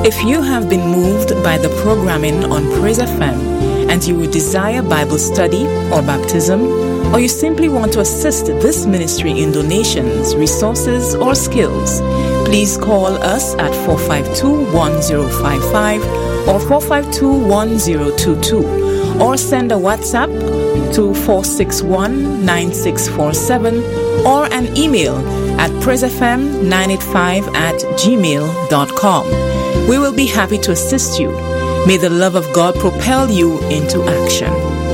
If you have been moved by the programming on Praise FM and you would desire Bible study or baptism, or you simply want to assist this ministry in donations, resources, or skills, please call us at 452-1055 or 452-1022, or send a WhatsApp to 461-9647 or an email at praisefm985@gmail.com. We will be happy to assist you. May the love of God propel you into action.